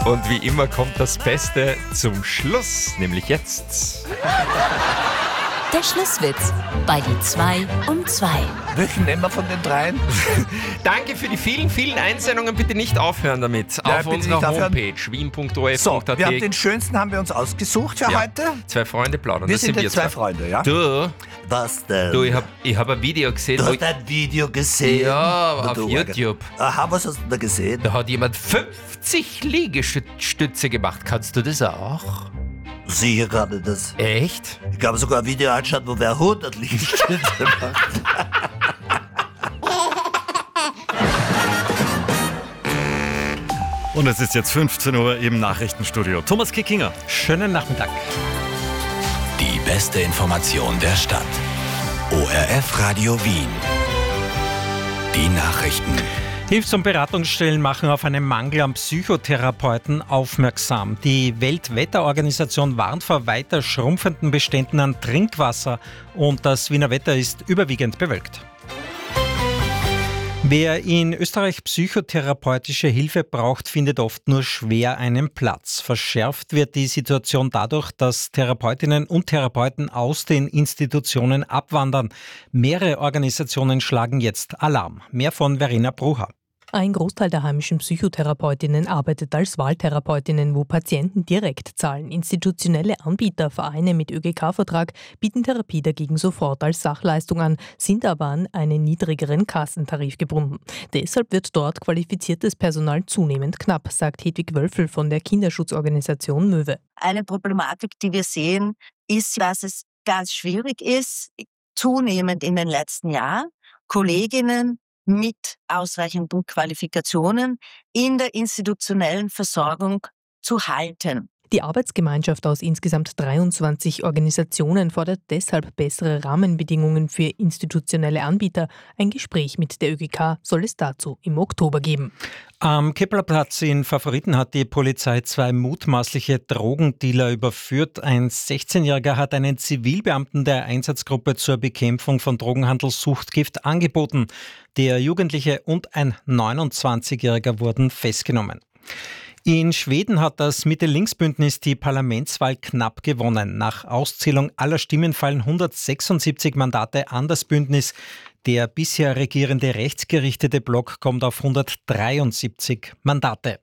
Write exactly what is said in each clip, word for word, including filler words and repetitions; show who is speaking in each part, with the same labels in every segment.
Speaker 1: Und wie immer kommt das Beste zum Schluss, nämlich jetzt.
Speaker 2: Der Schlusswitz bei die zwei um zwei.
Speaker 3: Welchen nehmen wir von den dreien?
Speaker 1: Danke für die vielen, vielen Einsendungen. Bitte nicht aufhören damit.
Speaker 3: Ja,
Speaker 1: Auf
Speaker 3: bitte
Speaker 1: unserer
Speaker 3: nicht aufhören.
Speaker 1: Homepage wien punkt o f
Speaker 3: So,
Speaker 1: punkt a t.
Speaker 3: wir haben den schönsten haben wir uns ausgesucht für
Speaker 1: Ja.
Speaker 3: heute.
Speaker 1: Zwei Freunde plaudern.
Speaker 3: Wir
Speaker 1: das
Speaker 3: sind
Speaker 1: wir
Speaker 3: jetzt zwei Freunde, ja?
Speaker 1: Du,
Speaker 3: Was denn?
Speaker 1: du, ich habe ich hab ein Video gesehen.
Speaker 3: Du
Speaker 1: wo
Speaker 3: hast ein Video gesehen?
Speaker 1: Ja,
Speaker 3: Na,
Speaker 1: auf
Speaker 3: du,
Speaker 1: YouTube.
Speaker 3: Aha, was hast du da gesehen?
Speaker 1: Da hat jemand fünfzig Liegestütze gemacht. Kannst du das auch?
Speaker 3: Sicher gerade das.
Speaker 1: Echt?
Speaker 3: Ich habe sogar ein Video angeschaut, wo wer hundert Liegestütze macht.
Speaker 4: Und es ist jetzt fünfzehn Uhr im Nachrichtenstudio. Thomas Kickinger.
Speaker 5: Schönen Nachmittag.
Speaker 6: Die beste Information der Stadt. O R F Radio Wien. Die Nachrichten.
Speaker 5: Hilfs- und Beratungsstellen machen auf einen Mangel an Psychotherapeuten aufmerksam. Die Weltwetterorganisation warnt vor weiter schrumpfenden Beständen an Trinkwasser und das Wiener Wetter ist überwiegend bewölkt. Wer in Österreich psychotherapeutische Hilfe braucht, findet oft nur schwer einen Platz. Verschärft wird die Situation dadurch, dass Therapeutinnen und Therapeuten aus den Institutionen abwandern. Mehrere Organisationen schlagen jetzt Alarm. Mehr von Verena Brucher.
Speaker 7: Ein Großteil der heimischen Psychotherapeutinnen arbeitet als Wahltherapeutinnen, wo Patienten direkt zahlen. Institutionelle Anbieter, Vereine mit Ö G K-Vertrag bieten Therapie dagegen sofort als Sachleistung an, sind aber an einen niedrigeren Kassentarif gebunden. Deshalb wird dort qualifiziertes Personal zunehmend knapp, sagt Hedwig Wölfel von der Kinderschutzorganisation Möwe.
Speaker 8: Eine Problematik, die wir sehen, ist, dass es ganz schwierig ist, zunehmend in den letzten Jahren Kolleginnen mit ausreichenden Qualifikationen in der institutionellen Versorgung zu halten.
Speaker 7: Die Arbeitsgemeinschaft aus insgesamt dreiundzwanzig Organisationen fordert deshalb bessere Rahmenbedingungen für institutionelle Anbieter. Ein Gespräch mit der Ö G K soll es dazu im Oktober geben.
Speaker 5: Am Keplerplatz in Favoriten hat die Polizei zwei mutmaßliche Drogendealer überführt. Ein sechzehnjähriger hat einen Zivilbeamten der Einsatzgruppe zur Bekämpfung von Drogenhandel Suchtgift angeboten. Der Jugendliche und ein neunundzwanzigjähriger wurden festgenommen. In Schweden hat das Mitte-Links-Bündnis die Parlamentswahl knapp gewonnen. Nach Auszählung aller Stimmen fallen hundertsechsundsiebzig Mandate an das Bündnis. Der bisher regierende rechtsgerichtete Block kommt auf hundertdreiundsiebzig Mandate.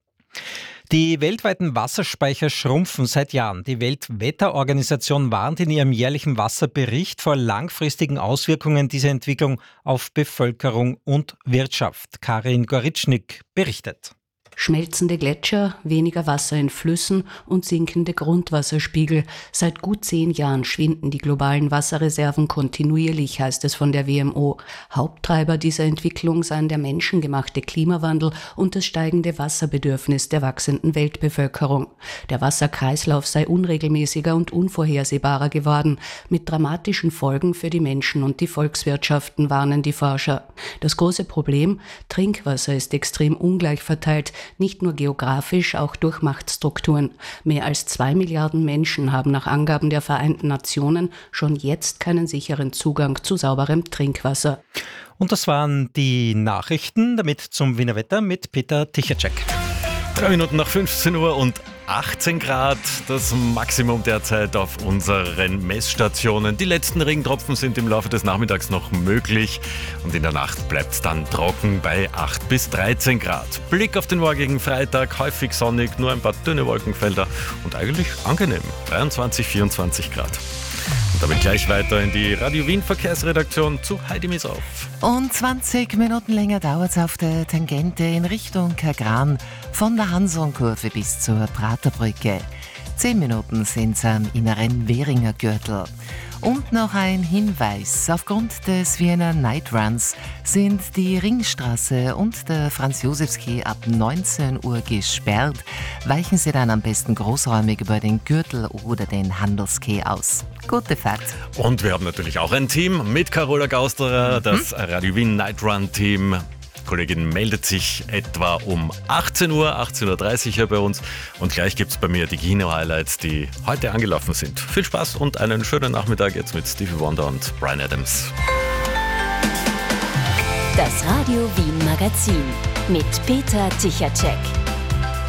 Speaker 5: Die weltweiten Wasserspeicher schrumpfen seit Jahren. Die Weltwetterorganisation warnt in ihrem jährlichen Wasserbericht vor langfristigen Auswirkungen dieser Entwicklung auf Bevölkerung und Wirtschaft. Karin Goritschnik berichtet.
Speaker 9: Schmelzende Gletscher, weniger Wasser in Flüssen und sinkende Grundwasserspiegel. Seit gut zehn Jahren schwinden die globalen Wasserreserven kontinuierlich, heißt es von der W M O. Haupttreiber dieser Entwicklung seien der menschengemachte Klimawandel und das steigende Wasserbedürfnis der wachsenden Weltbevölkerung. Der Wasserkreislauf sei unregelmäßiger und unvorhersehbarer geworden, mit dramatischen Folgen für die Menschen und die Volkswirtschaften, warnen die Forscher. Das große Problem: Trinkwasser ist extrem ungleich verteilt, nicht nur geografisch, auch durch Machtstrukturen. Mehr als zwei Milliarden Menschen haben nach Angaben der Vereinten Nationen schon jetzt keinen sicheren Zugang zu sauberem Trinkwasser.
Speaker 5: Und das waren die Nachrichten, damit zum Wiener Wetter mit Peter Tichacek.
Speaker 4: Drei Minuten nach fünfzehn Uhr und achtzehn Grad, das Maximum derzeit auf unseren Messstationen. Die letzten Regentropfen sind im Laufe des Nachmittags noch möglich und in der Nacht bleibt es dann trocken bei acht bis dreizehn Grad. Blick auf den morgigen Freitag, häufig sonnig, nur ein paar dünne Wolkenfelder und eigentlich angenehm, dreiundzwanzig, vierundzwanzig Grad. Und damit gleich weiter in die Radio Wien Verkehrsredaktion zu Heidi Misauf.
Speaker 10: Und zwanzig Minuten länger dauert es auf der Tangente in Richtung Kagran von der Hansonkurve bis zur Praterbrücke. Zehn Minuten sind es am inneren Währinger Gürtel. Und noch ein Hinweis: Aufgrund des Wiener Night Runs sind die Ringstraße und der Franz-Josefs-Quai ab neunzehn Uhr gesperrt. Weichen Sie dann am besten großräumig über den Gürtel oder den Handelsquai aus. Gute Fahrt.
Speaker 4: Und wir haben natürlich auch ein Team mit Carola Gausterer, das Radio Wien Night Run Team. Die Kollegin meldet sich etwa um achtzehn Uhr, achtzehn Uhr dreißig hier bei uns. Und gleich gibt es bei mir die Kino-Highlights, die heute angelaufen sind. Viel Spaß und einen schönen Nachmittag jetzt mit Stevie Wonder und Bryan Adams.
Speaker 2: Das Radio Wien Magazin mit Peter Tichacek.